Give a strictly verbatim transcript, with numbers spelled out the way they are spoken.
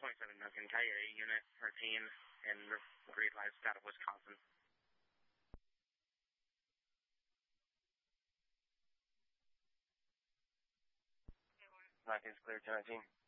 twenty-seven Duncan, Coyote unit or team in Reed Lives out of Wisconsin. nineteen is clear, ten nineteen.